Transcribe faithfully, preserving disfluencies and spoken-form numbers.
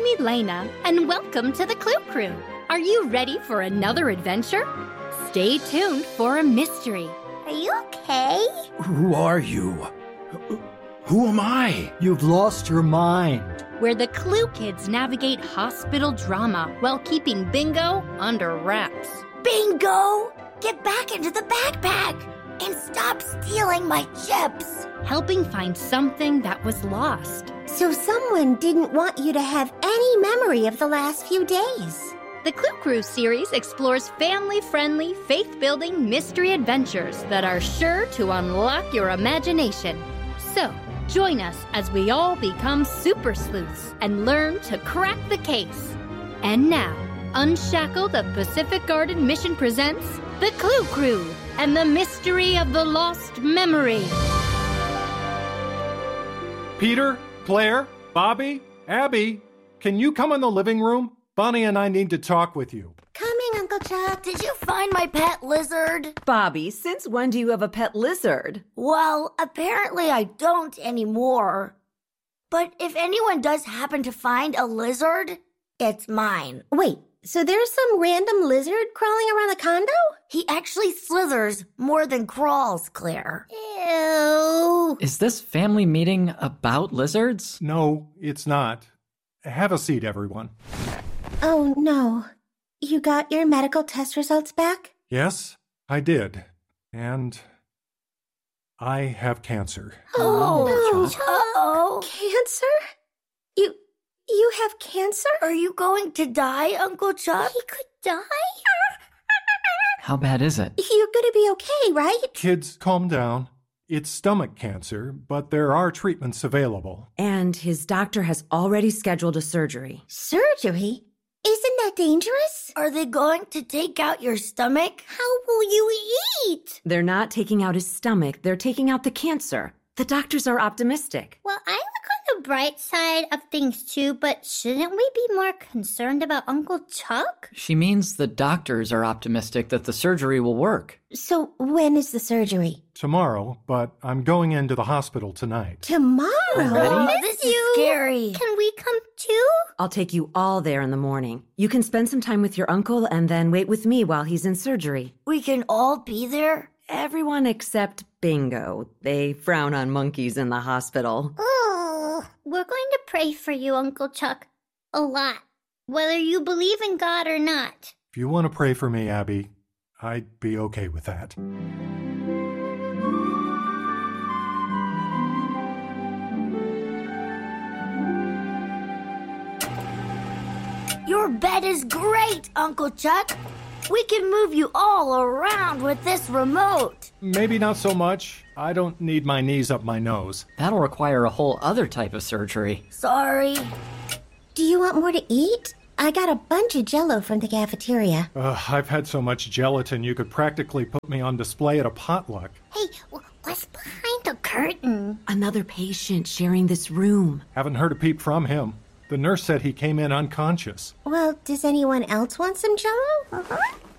Amy Lena, and welcome to the Clue Crew. Are you ready for another adventure? Stay tuned for a mystery. Are you okay? Who are you? Who am I? You've lost your mind. Where the Clue Kids navigate hospital drama while keeping Bingo under wraps. Bingo! Get back into the backpack and stop stealing my chips. Helping find something that was lost. So someone didn't want you to have any memory of the last few days. The Clue Crew series explores family-friendly, faith-building mystery adventures that are sure to unlock your imagination. So, join us as we all become super sleuths and learn to crack the case. And now, Unshackle the Pacific Garden Mission presents The Clue Crew and the Mystery of the Lost Memory. Peter, Claire, Bobby, Abby, can you come in the living room? Bonnie and I need to talk with you. Coming, Uncle Chuck. Did you find my pet lizard? Bobby, since when do you have a pet lizard? Well, apparently I don't anymore. But if anyone does happen to find a lizard, it's mine. Wait, so there's some random lizard crawling around the condo? He actually slithers more than crawls, Claire. Ew. Is this family meeting about lizards? No, it's not. Have a seat, everyone. Oh, no. You got your medical test results back? Yes, I did. And I have cancer. Oh, no. uh-oh. Cancer? You, you have cancer? Are you going to die, Uncle Chuck? He could die? How bad is it? You're gonna be okay, right? Kids, calm down. It's stomach cancer, but there are treatments available. And his doctor has already scheduled a surgery. Surgery? Isn't that dangerous? Are they going to take out your stomach? How will you eat? They're not taking out his stomach, they're taking out the cancer. The doctors are optimistic. Well, I look on the bright side of things too, but shouldn't we be more concerned about Uncle Chuck? She means the doctors are optimistic that the surgery will work. So when is the surgery? Tomorrow, but I'm going into the hospital tonight. Tomorrow? Already? Oh, this is scary. Can we come too? I'll take you all there in the morning. You can spend some time with your uncle and then wait with me while he's in surgery. We can all be there? Everyone except Bingo. They frown on monkeys in the hospital. Oh, we're going to pray for you, Uncle Chuck. A lot. Whether you believe in God or not. If you want to pray for me, Abby, I'd be okay with that. Your bed is great, Uncle Chuck. We can move you all around with this remote. Maybe not so much. I don't need my knees up my nose. That'll require a whole other type of surgery. Sorry. Do you want more to eat? I got a bunch of Jell-O from the cafeteria. Uh, I've had so much gelatin you could practically put me on display at a potluck. Hey, what's behind the curtain? Another patient sharing this room. Haven't heard a peep from him. The nurse said he came in unconscious. Well, does anyone else want some Jell-O? Uh-huh.